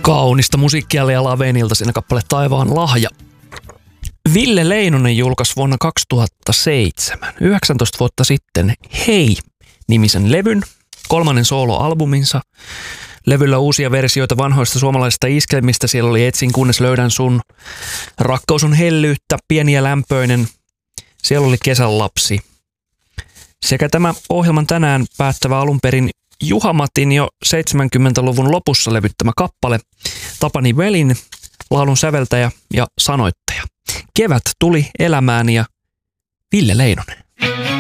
Kaunista musiikkia ja Lavenilta siinä kappale Taivaan lahja. Ville Leinonen julkaisi vuonna 2007, 19 vuotta sitten, Hei-nimisen levyn, 3. soloalbuminsa. Levyllä uusia versioita vanhoista suomalaisista iskelmistä. Siellä oli Etsin kunnes löydän sun, Rakkaus on hellyyttä, Pieni ja lämpöinen. Siellä oli Kesän lapsi. Sekä tämä ohjelman tänään päättävä alun perin Juha Matin jo 70-luvun lopussa levyttämä kappale, Tapani Velin, laulun säveltäjä ja sanoittaja. Kevät tuli elämään ja Ville Leinonen.